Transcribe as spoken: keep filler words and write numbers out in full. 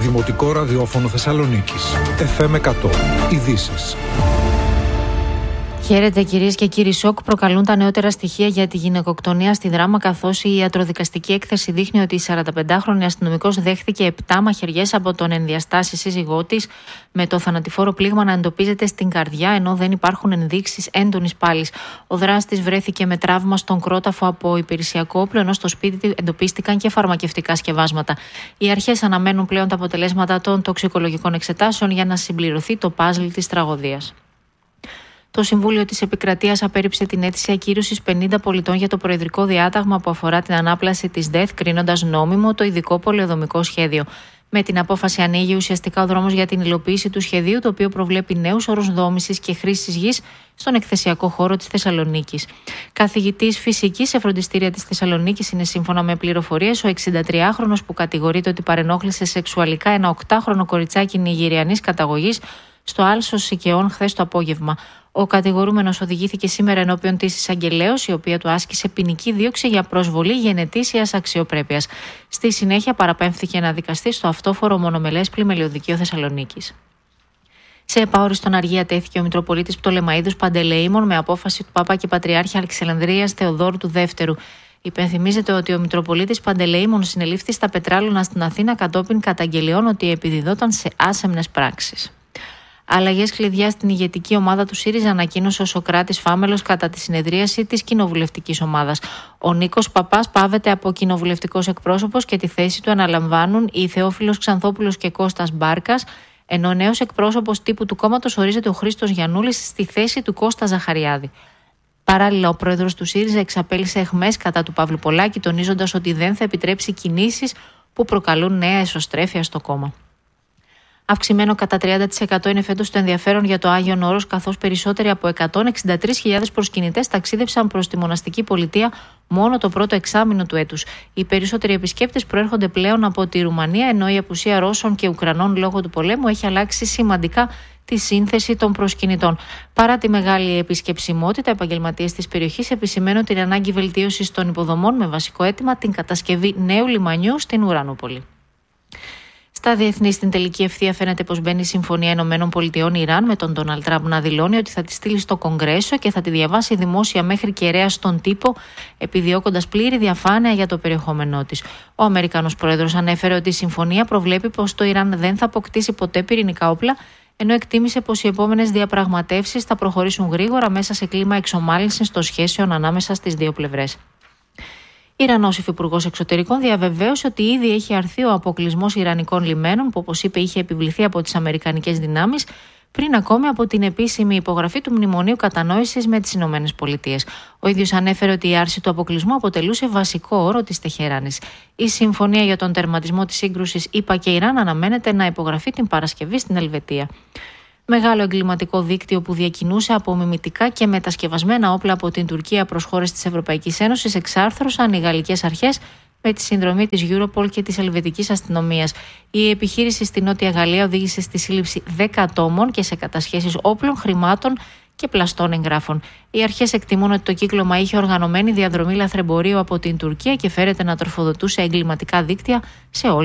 Δημοτικό Ραδιόφωνο Θεσσαλονίκης. εφ εμ εκατό. Ειδήσεις. Χαίρετε κυρίες και κύριοι. Σοκ προκαλούν τα νεότερα στοιχεία για τη γυναικοκτονία στη Δράμα, καθώς η ιατροδικαστική έκθεση δείχνει ότι η σαρανταπεντάχρονη αστυνομικός δέχθηκε επτά μαχαιριές από τον ενδιαστάση σύζυγό της, με το θανατηφόρο πλήγμα να εντοπίζεται στην καρδιά, ενώ δεν υπάρχουν ενδείξεις έντονης πάλης. Ο δράστης βρέθηκε με τραύμα στον κρόταφο από υπηρεσιακό όπλο, ενώ στο σπίτι του εντοπίστηκαν και φαρμακευτικά σκευάσματα. Οι αρχές αναμένουν πλέον τα αποτελέσματα των τοξικολογικών εξετάσεων για να συμπληρωθεί το παζλ της τραγωδίας. Το Συμβούλιο της Επικρατείας απέρριψε την αίτηση ακύρωσης πενήντα πολιτών για το προεδρικό διάταγμα που αφορά την ανάπλαση της ΔΕΘ, κρίνοντας νόμιμο το ειδικό πολεοδομικό σχέδιο. Με την απόφαση ανοίγει ουσιαστικά ο δρόμος για την υλοποίηση του σχεδίου, το οποίο προβλέπει νέους όρους δόμησης και χρήσης γης στον εκθεσιακό χώρο της Θεσσαλονίκης. Καθηγητής φυσικής σε φροντιστήρια της Θεσσαλονίκης είναι, σύμφωνα με πληροφορίες, ο εξηντατριάχρονος που κατηγορείται ότι παρενόχλησε σεξουαλικά ένα οκτάχρονο κοριτσάκι νιγηριανής καταγωγής στο Άλσος Σικαιών χθες το απόγευμα. Ο κατηγορούμενος οδηγήθηκε σήμερα ενώπιον της εισαγγελέως, η οποία του άσκησε ποινική δίωξη για προσβολή γενετήσιας αξιοπρέπειας. Στη συνέχεια παραπέμφθηκε να δικαστεί στο αυτόφορο μονομελές πλημελιωδικείο Θεσσαλονίκης. Σε επαόριστον αργία τέθηκε ο Μητροπολίτης Πτολεμαΐδος Παντελεήμων με απόφαση του Πάπα και Πατριάρχη Αλεξανδρίας Θεοδόρου του Δεύτερου. Υπενθυμίζεται ότι ο Μητροπολίτης Παντελεήμων συνελήφθη στα Πετράλωνα στην Αθήνα κατόπιν καταγγελιών ότι επιδιδόταν σε άσεμνες πράξεις. Αλλαγές κλειδιά στην ηγετική ομάδα του ΣΥΡΙΖΑ ανακοίνωσε ο Σωκράτης Φάμελος κατά τη συνεδρίαση της κοινοβουλευτικής ομάδας. Ο Νίκος Παπάς πάβεται από κοινοβουλευτικός εκπρόσωπος και τη θέση του αναλαμβάνουν οι Θεόφιλος Ξανθόπουλος και Κώστας Μπάρκας, ενώ ο νέος εκπρόσωπος τύπου του κόμματος ορίζεται ο Χρήστος Γιαννούλης στη θέση του Κώστα Ζαχαριάδη. Παράλληλα, ο πρόεδρος του ΣΥΡΙΖΑ εξαπέλυσε αιχμές κατά του Παύλου Πολάκη, τονίζοντας ότι δεν θα επιτρέψει κινήσεις που προκαλούν νέα εσωστρέφεια στο κόμμα. Αυξημένο κατά τριάντα τοις εκατό είναι φέτος το ενδιαφέρον για το Άγιον Όρος, καθώς περισσότεροι από εκατόν εξήντα τρεις χιλιάδες προσκυνητές ταξίδεψαν προς τη μοναστική πολιτεία μόνο το πρώτο εξάμηνο του έτους. Οι περισσότεροι επισκέπτες προέρχονται πλέον από τη Ρουμανία, ενώ η απουσία Ρώσων και Ουκρανών λόγω του πολέμου έχει αλλάξει σημαντικά τη σύνθεση των προσκυνητών. Παρά τη μεγάλη επισκεψιμότητα, επαγγελματίες της περιοχής επισημαίνουν την ανάγκη βελτίωσης των υποδομών, με βασικό αίτημα την κατασκευή νέου λιμανιού στην Ουρανούπολη. Στα διεθνή, στην τελική ευθεία φαίνεται πως μπαίνει η Συμφωνία Ηνωμένων Πολιτειών Ιράν, με τον Ντόναλντ Τραμπ να δηλώνει ότι θα τη στείλει στο Κογκρέσο και θα τη διαβάσει δημόσια μέχρι κεραία στον τύπο, επιδιώκοντας πλήρη διαφάνεια για το περιεχόμενό της. Ο Αμερικανός Πρόεδρος ανέφερε ότι η συμφωνία προβλέπει πως το Ιράν δεν θα αποκτήσει ποτέ πυρηνικά όπλα, ενώ εκτίμησε πως οι επόμενες διαπραγματεύσεις θα προχωρήσουν γρήγορα μέσα σε κλίμα εξομάλυνσης των σχέσεων ανάμεσα στις δύο πλευρές. Ιρανός Υφυπουργός Εξωτερικών διαβεβαίωσε ότι ήδη έχει αρθεί ο αποκλεισμός ιρανικών λιμένων, που, όπως είπε, είχε επιβληθεί από τις αμερικανικές δυνάμεις πριν ακόμη από την επίσημη υπογραφή του Μνημονίου Κατανόησης με τις Ηνωμένες Πολιτείες. Ο ίδιος ανέφερε ότι η άρση του αποκλεισμού αποτελούσε βασικό όρο της Τεχεράνης. Η συμφωνία για τον τερματισμό της σύγκρουσης ΗΠΑ και Ιράν αναμένεται να υπογραφεί την Παρασκευή στην Ελβετία. Μεγάλο εγκληματικό δίκτυο που διακινούσε απομιμητικά και μετασκευασμένα όπλα από την Τουρκία προς χώρες της Ευρωπαϊκής Ένωσης εξάρθρωσαν οι γαλλικές αρχές με τη συνδρομή της Europol και της ελβετικής αστυνομίας. Η επιχείρηση στη Νότια Γαλλία οδήγησε στη σύλληψη δέκα ατόμων και σε κατασχέσεις όπλων, χρημάτων και πλαστών εγγράφων. Οι αρχές εκτιμούν ότι το κύκλωμα είχε οργανωμένη διαδρομή λαθρεμπορίου από την Τουρκία και φέρεται να τροφοδοτούσε εγκληματικά δίκτυα σε όλη